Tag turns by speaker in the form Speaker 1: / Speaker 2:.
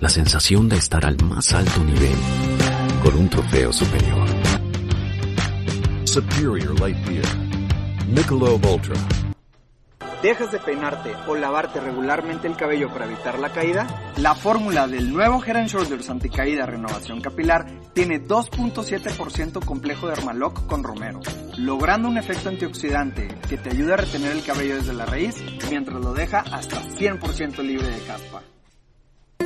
Speaker 1: la sensación de estar al más alto nivel, con un trofeo superior.
Speaker 2: Superior Light Beer. Michelob Ultra.
Speaker 3: ¿Dejas de peinarte o lavarte regularmente el cabello para evitar la caída? La fórmula del nuevo Head & Shoulders Anticaída Renovación Capilar tiene 2.7% complejo de Dermalock con romero, logrando un efecto antioxidante que te ayuda a retener el cabello desde la raíz mientras lo deja hasta 100% libre de caspa.